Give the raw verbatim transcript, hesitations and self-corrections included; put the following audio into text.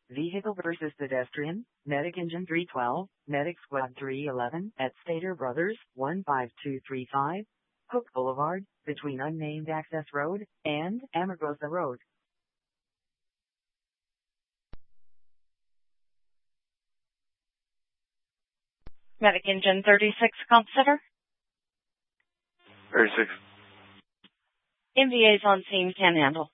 Vehicle versus pedestrian, Medic Engine three twelve, Medic Squad three eleven, at Stater Brothers, one five two three five, Hook Boulevard, between Unnamed Access Road and Amargosa Road. Medic Engine thirty-six, Comp Center. thirty-six. M V As on scene, can handle.